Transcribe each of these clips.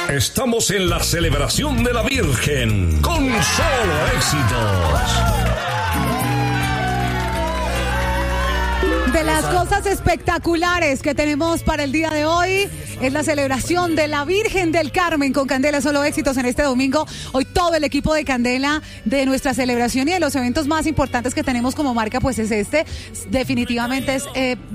Estamos en la celebración de la Virgen, con solo éxitos. De las cosas espectaculares que tenemos para el día de hoy es la celebración de la Virgen del Carmen con Candela Solo Éxitos en este domingo. Hoy todo el equipo de Candela de nuestra celebración y de los eventos más importantes que tenemos como marca, pues es este. Definitivamente es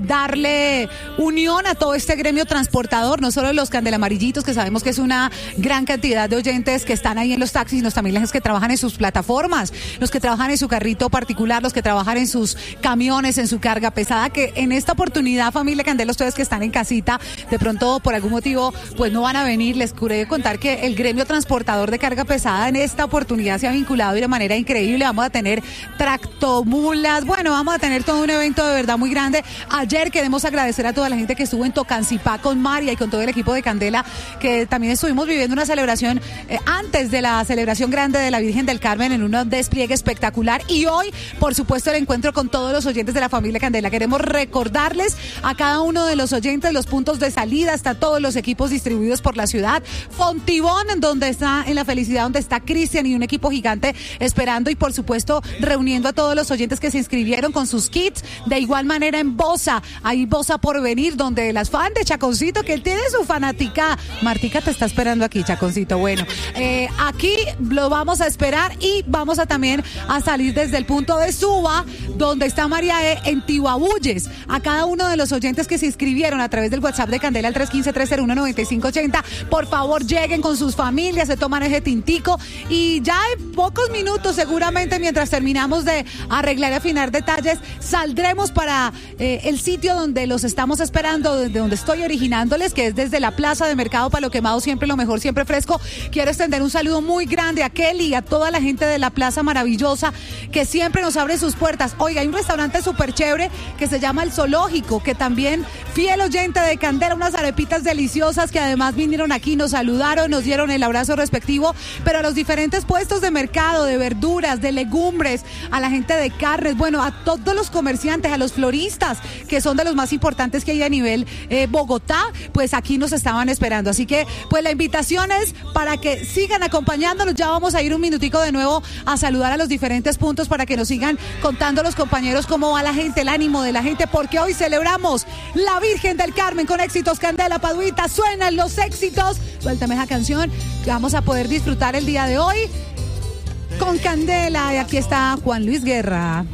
darle unión a todo este gremio transportador, no solo los Candela Amarillitos, que sabemos que es una gran cantidad de oyentes que están ahí en los taxis, sino también los que trabajan en sus plataformas, los que trabajan en su carrito particular, los que trabajan en sus camiones, en su carga pesada, que en esta oportunidad, familia Candela, ustedes que están en casita, de pronto por algún motivo pues no van a venir. Les quiero contar que el gremio transportador de carga pesada en esta oportunidad se ha vinculado y de manera increíble. Vamos a tener tractomulas, bueno, vamos a tener todo un evento de verdad muy grande. Ayer queremos agradecer a toda la gente que estuvo en Tocancipá con María y con todo el equipo de Candela, que también estuvimos viviendo una celebración antes de la celebración grande de la Virgen del Carmen en un despliegue espectacular, y hoy por supuesto el encuentro con todos los oyentes de la familia Candela. Queremos recordarles a cada uno de los oyentes los puntos de salida, hasta todos los equipos distribuidos por la ciudad. Fontibón, donde está en La Felicidad, donde está Cristian y un equipo gigante esperando, y por supuesto reuniendo a todos los oyentes que se inscribieron con sus kits. De igual manera en Bosa, hay Bosa por venir, donde las fans de Chaconcito, que él tiene su fanática, Martica te está esperando aquí, Chaconcito. Bueno, aquí lo vamos a esperar, y vamos a también a salir desde el punto de Suba, donde está María en Tibabuyes. A cada uno de los oyentes que se inscribieron a través del WhatsApp de Candela al 315-301-9580, por favor lleguen con sus familias, se toman ese tintico, y ya en pocos minutos, seguramente mientras terminamos de arreglar y afinar detalles, saldremos para el sitio donde los estamos esperando, desde donde estoy originándoles, que es desde la Plaza de Mercado Palo Quemado. Siempre lo mejor, siempre fresco. Quiero extender un saludo muy grande a Kelly y a toda la gente de la Plaza maravillosa que siempre nos abre sus puertas. Oiga, hay un restaurante súper chévere que se llama El Zoológico, que también fiel oyente de Candela, unas arepitas deliciosas que además vinieron aquí, nos saludaron, nos dieron el abrazo respectivo, pero a los diferentes puestos de mercado, de verduras, de legumbres, a la gente de carnes, bueno, a todos los comerciantes, a los floristas, que son de los más importantes que hay a nivel Bogotá, pues aquí nos estaban esperando. Así que pues la invitación es para que sigan acompañándonos. Ya vamos a ir un minutico de nuevo a saludar a los diferentes puntos para que nos sigan contando los compañeros cómo va la gente, el ánimo de la gente, porque hoy celebramos la Virgen del Carmen con éxitos. Candela, Paduita, suenan los éxitos. Suéltame esa canción que vamos a poder disfrutar el día de hoy con Candela. Y aquí está Juan Luis Guerra.